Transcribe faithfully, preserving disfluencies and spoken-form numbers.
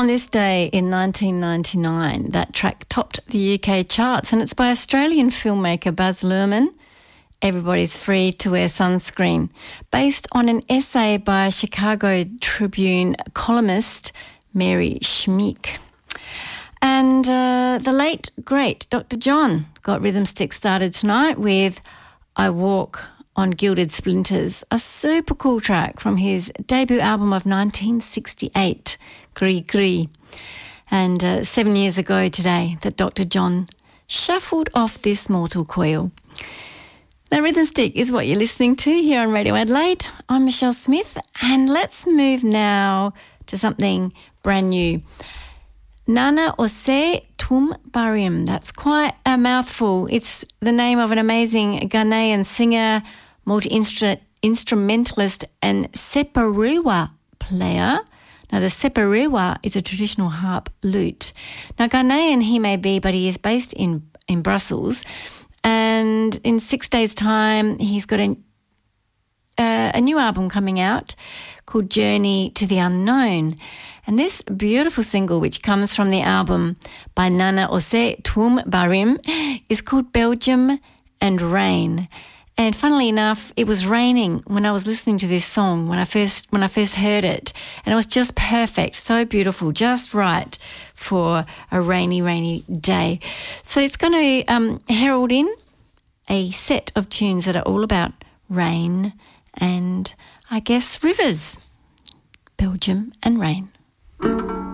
On this day in nineteen ninety-nine, that track topped the U K charts, and it's by Australian filmmaker Baz Luhrmann. Everybody's Free to Wear Sunscreen, based on an essay by Chicago Tribune columnist Mary Schmeek. And uh, the late, great Doctor John got Rhythm Stick started tonight with I Walk on Gilded Splinters, a super cool track from his debut album of nineteen sixty-eight, Gris Gris. And uh, seven years ago today that Doctor John shuffled off this mortal coil. Now, Rhythm Stick is what you're listening to here on Radio Adelaide. I'm Michelle Smith, and let's move now to something brand new. Nana Ose Tum Barim. That's quite a mouthful. It's the name of an amazing Ghanaian singer, multi-instrumentalist and separewa player. Now, the separewa is a traditional harp lute. Now, Ghanaian he may be, but he is based in, in Brussels. And in six days' time, he's got a, uh, a new album coming out called Journey to the Unknown. And this beautiful single, which comes from the album by Nana Ose Tum Barim, is called Belgium and Rain. And funnily enough, it was raining when I was listening to this song, when I first when I first heard it. And it was just perfect, so beautiful, just right for a rainy, rainy day. So it's going to um, herald in a set of tunes that are all about rain and, I guess, rivers. Belgium and Rain.